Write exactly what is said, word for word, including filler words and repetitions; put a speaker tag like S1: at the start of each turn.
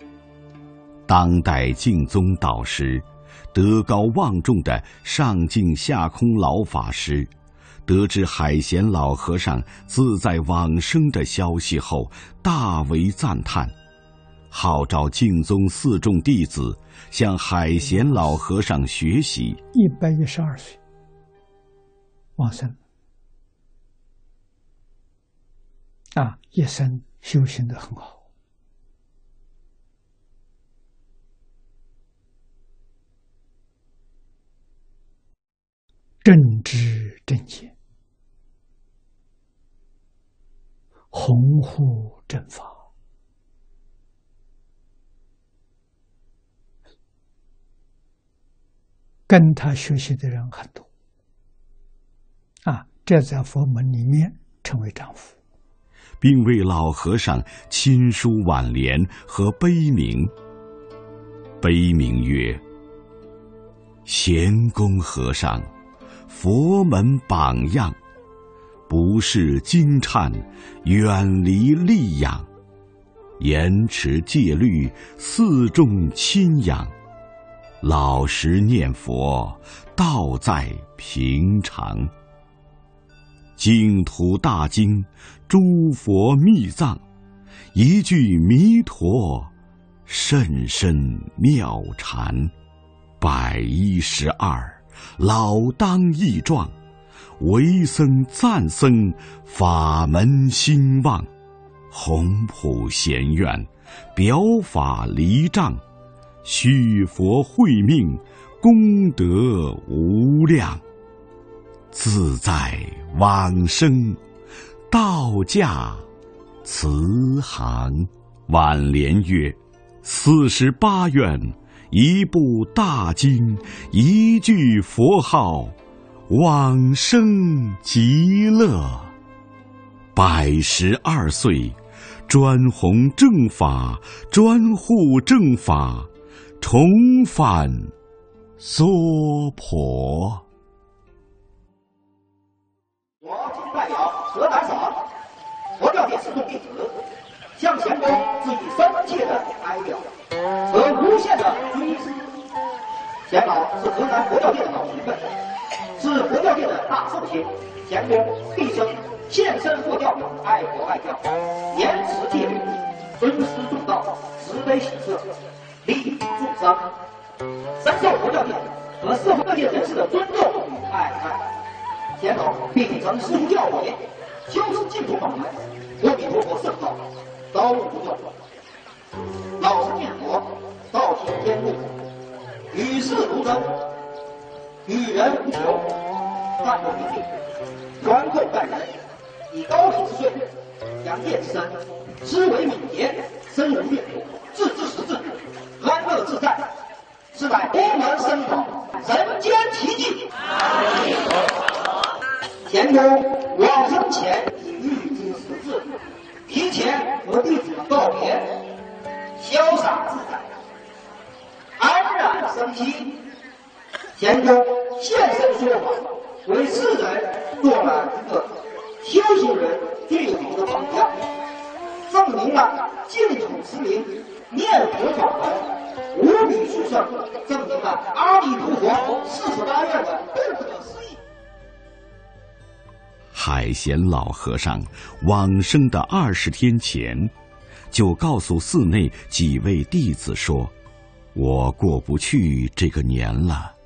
S1: 当代净宗导师、德高望重的上净下空老法师，得知海贤老和尚自在往生的消息后，大为赞叹，号召净宗四众弟子向海贤老和尚学习。
S2: 一百一十二岁往生啊，一生修行得很好。正知正见，弘护正法，跟他学习的人很多啊，这在佛门里面称为丈夫，
S1: 并为老和尚亲书挽联和碑铭。碑铭曰：贤公和尚，佛门榜样，不是经忏，远离戾养，严持戒律，四众亲仰，老实念佛，道在平常。净土大经，诸佛密藏，一句弥陀，甚深妙禅。百一十二，老当益壮，为僧赞僧，法门兴旺，宏普贤愿，表法离障，续佛慧命，功德无量，自在往生，道驾慈航。挽联曰：四十八愿，一部大经，一句佛号，往生极乐。百十二岁，专弘正法，专护正法，重返娑婆。
S3: 我今代表河南省佛教界四众弟子，向贤公致以深切的哀悼和无限的尊师。贤老是河南佛教界的老前辈，是佛教界的大寿星。贤公毕生献身佛教，爱国爱教，严持戒律，尊师重道，慈悲喜舍，利益众生，深受佛教界和社会各界人士的尊重与爱戴。贤老秉承师父教诲，修持净土法门，阿弥陀佛圣道，高悟不断，老实念佛，道行天路，与世如真，与人无求，淡泊平静，宽厚待人，以高品之税，扬业之身，思维敏捷，深入阅读，自知识智，安乐自在，是乃佛门僧道人间奇迹。贤公往生前已预知时至，提前和弟子们告别，潇洒自在，安然生息。贤公现身说法，为世人做了一个修行人最好的榜样，证明了净土之名，念佛法门无比殊胜，证明了阿弥陀佛四十八愿的不可思议。
S1: 海贤老和尚往生的二十天前，就告诉寺内几位弟子说：“我过不去这个年了，